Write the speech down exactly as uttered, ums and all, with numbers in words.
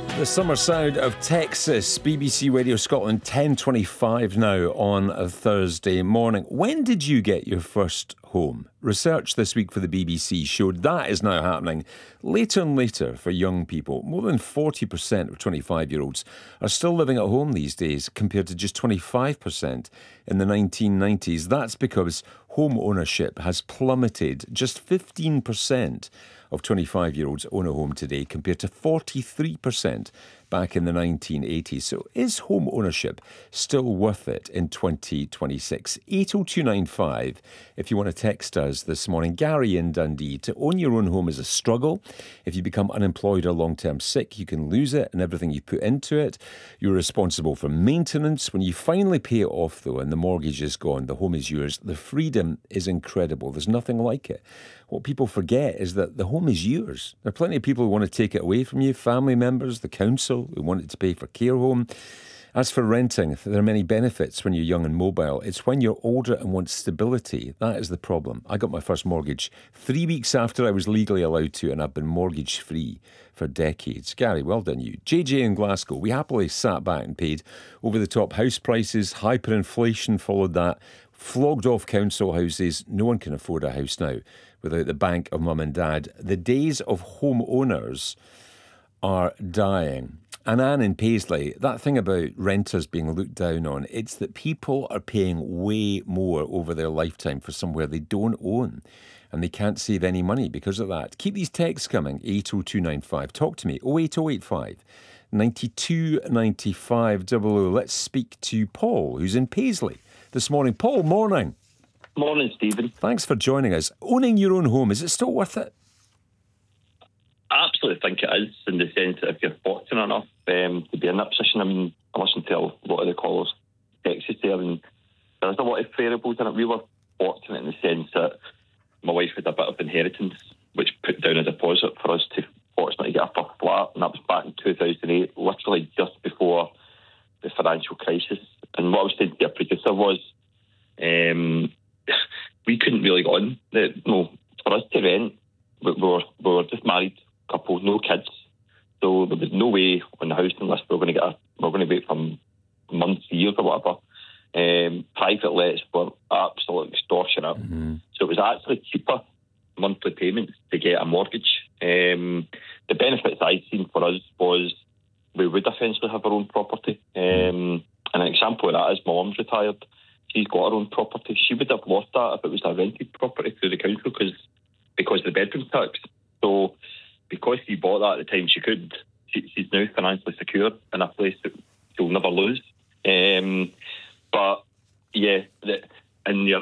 The summer sound of Texas, B B C Radio Scotland, ten twenty-five now on a Thursday morning. When did you get your first home? Research this week for the B B C showed that is now happening later and later for young people. More than forty percent of twenty-five-year-olds are still living at home these days, compared to just twenty-five percent in the nineteen nineties. That's because home ownership has plummeted. Just fifteen percent of twenty-five-year-olds own a home today, compared to forty-three percent back in the nineteen eighties. So is home ownership still worth it in twenty twenty-six? eight oh two nine five if you want to text us this morning. Gary in Dundee: to own your own home is a struggle. If you become unemployed or long-term sick, you can lose it and everything you put into it. You're responsible for maintenance. When you finally pay it off, though, and the mortgage is gone, the home is yours, the freedom is incredible. There's nothing like it. What people forget is that the home is yours. There are plenty of people who want to take it away from you, family members, the council, who want it to pay for care home. As for renting, there are many benefits when you're young and mobile. It's when you're older and want stability. That is the problem. I got my first mortgage three weeks after I was legally allowed to, and I've been mortgage-free for decades. Gary, well done you. J J in Glasgow: we happily sat back and paid over-the-top house prices. Hyperinflation followed that. Flogged off council houses. No one can afford a house now without the bank of mum and dad. The days of home owners are dying. And Anne in Paisley, that thing about renters being looked down on, it's that people are paying way more over their lifetime for somewhere they don't own, and they can't save any money because of that. Keep these texts coming, eight oh two nine five. Talk to me, oh eight oh eight five, nine two nine five double oh. Let's speak to Paul, who's in Paisley this morning. Paul, morning. Morning, Stephen. Thanks for joining us. Owning your own home, is it still worth it? I absolutely think it is, in the sense that if you're fortunate enough um, to be in that position. I mean, I listened to a lot of the callers' texts there, and there's a lot of variables in it. We were fortunate in the sense that my wife had a bit of inheritance, which put down a deposit for us to fortunately get a first flat, and that was back in two thousand eight, literally just before the financial crisis. And what I was saying to your producer was, um, we couldn't really go on. The, no, for us to rent, we were, we were just married couple, no kids, so there was no way on the housing list we were going to get a, we were going to wait for months, years or whatever. Um, private lets were absolute extortionate. Mm-hmm. So it was actually cheaper monthly payments to get a mortgage. Um, the benefits I'd seen for us was we would essentially have our own property. Um, and an example of that is my mum's retired. She's got her own property. She would have lost that if it was a rented property through the council because because of the bedroom tax. So because she bought that at the time she could, she, she's now financially secure in a place that she'll never lose. Um, but yeah, the, and your